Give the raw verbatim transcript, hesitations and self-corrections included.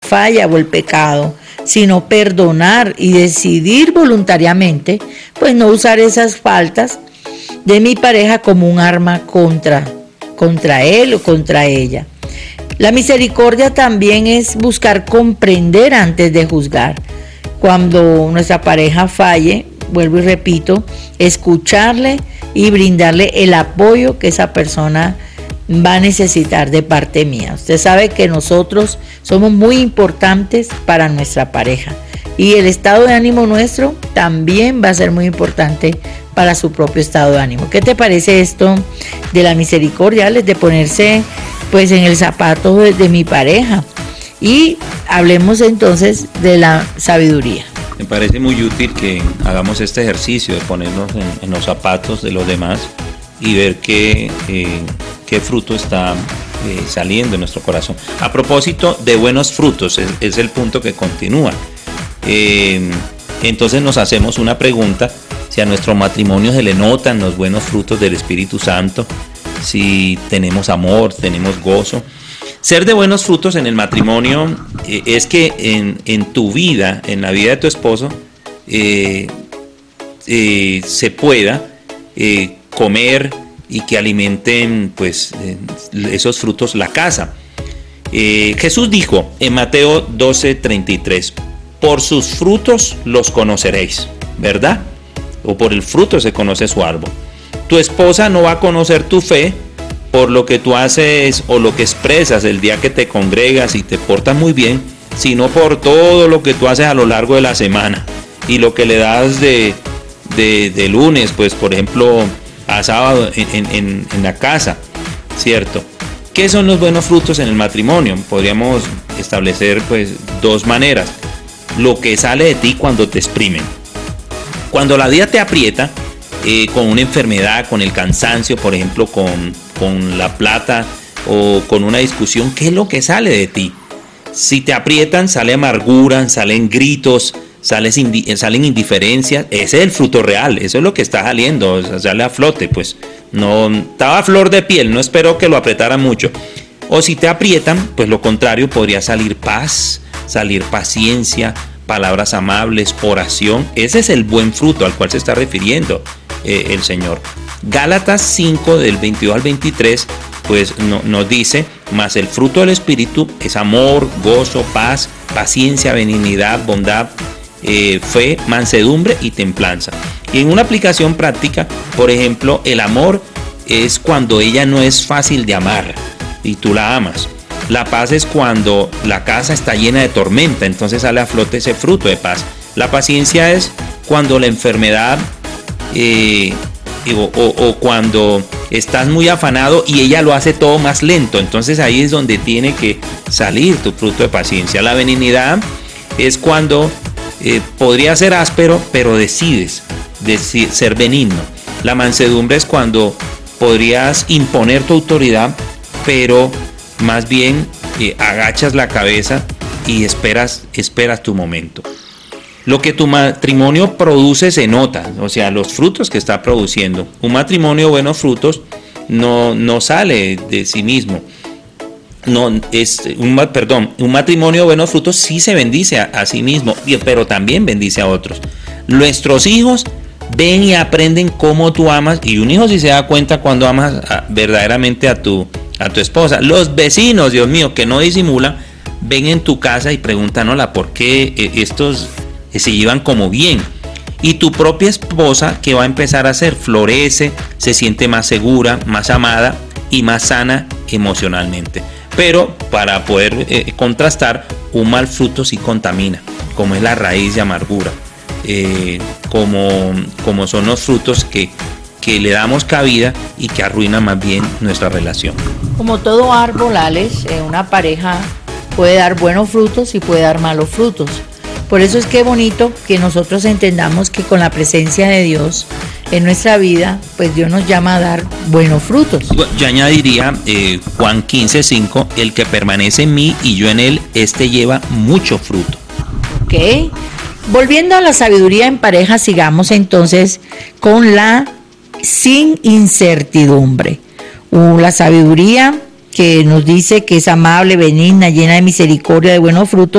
falla o el pecado, sino perdonar y decidir voluntariamente, pues no usar esas faltas de mi pareja como un arma contra, contra él o contra ella. La misericordia también es buscar comprender antes de juzgar. Cuando nuestra pareja falle, vuelvo y repito, escucharle y brindarle el apoyo que esa persona va a necesitar de parte mía. Usted sabe que nosotros somos muy importantes para nuestra pareja y el estado de ánimo nuestro también va a ser muy importante para su propio estado de ánimo. ¿Qué te parece esto de la misericordia, de ponerse pues en el zapato de, de mi pareja? Y hablemos entonces de la sabiduría. Me parece muy útil que hagamos este ejercicio de ponernos en, en los zapatos de los demás y ver qué, eh, qué fruto está eh, saliendo en nuestro corazón. A propósito de buenos frutos, es, es el punto que continúa. Eh, entonces nos hacemos una pregunta: si a nuestro matrimonio se le notan los buenos frutos del Espíritu Santo, si tenemos amor, tenemos gozo. Ser de buenos frutos en el matrimonio eh, es que en, en tu vida, en la vida de tu esposo, eh, eh, se pueda eh, comer y que alimenten pues eh, esos frutos la casa. Eh, Jesús dijo en Mateo doce treinta y tres: por sus frutos los conoceréis, ¿verdad? O por el fruto se conoce su árbol. Tu esposa no va a conocer tu fe por lo que tú haces o lo que expresas el día que te congregas y te portas muy bien, sino por todo lo que tú haces a lo largo de la semana y lo que le das de, de, de lunes, pues por ejemplo a sábado en, en, en la casa, ¿cierto? ¿Qué son los buenos frutos en el matrimonio? Podríamos establecer pues dos maneras. Lo que sale de ti cuando te exprimen. Cuando la vida te aprieta, eh, con una enfermedad, con el cansancio, por ejemplo, con, con la plata o con una discusión, ¿qué es lo que sale de ti? Si te aprietan, sale amargura, salen gritos, sales indi- salen indiferencias. Ese es el fruto real, eso es lo que está saliendo, o sea, sale a flote, pues. No, estaba a flor de piel, no espero que lo apretara mucho. O si te aprietan, pues lo contrario, podría salir paz, salir paciencia, palabras amables, oración. Ese es el buen fruto al cual se está refiriendo eh, el Señor. Gálatas cinco del veintidós al veintitrés pues no, nos dice: mas el fruto del Espíritu es amor, gozo, paz, paciencia, benignidad, bondad, eh, fe, mansedumbre y templanza. Y en una aplicación práctica, por ejemplo, el amor es cuando ella no es fácil de amar y tú la amas. La paz es cuando la casa está llena de tormenta, entonces sale a flote ese fruto de paz. La paciencia es cuando la enfermedad eh, o, o, o cuando estás muy afanado y ella lo hace todo más lento, entonces ahí es donde tiene que salir tu fruto de paciencia. La benignidad es cuando eh, podría ser áspero, pero decides, decides ser benigno. La mansedumbre es cuando podrías imponer tu autoridad, pero más bien eh, agachas la cabeza y esperas, esperas tu momento. Lo que tu matrimonio produce se nota, o sea, los frutos que está produciendo. Un matrimonio de buenos frutos no, no sale de sí mismo. No, es un, perdón, un matrimonio de buenos frutos sí se bendice a, a sí mismo, pero también bendice a otros. Nuestros hijos ven y aprenden cómo tú amas, y un hijo sí se da cuenta cuando amas a, verdaderamente a tu a tu esposa. Los vecinos, Dios mío, que no disimulan, ven en tu casa y preguntan: hola, ¿por qué estos se llevan como bien? Y tu propia esposa, ¿qué va a empezar a hacer? Florece, se siente más segura, más amada y más sana emocionalmente. Pero para poder eh, contrastar, un mal fruto sí contamina, como es la raíz de amargura, eh, como, como son los frutos que que le damos cabida y que arruina más bien nuestra relación. Como todo árbol, Alex, eh, una pareja puede dar buenos frutos y puede dar malos frutos. Por eso es que es bonito que nosotros entendamos que con la presencia de Dios en nuestra vida, pues Dios nos llama a dar buenos frutos. Yo añadiría eh, Juan quince cinco: el que permanece en mí y yo en él, este lleva mucho fruto. Ok. Volviendo a la sabiduría en pareja, sigamos entonces con la sin incertidumbre. Uh, la sabiduría que nos dice que es amable, benigna, llena de misericordia, de buenos frutos,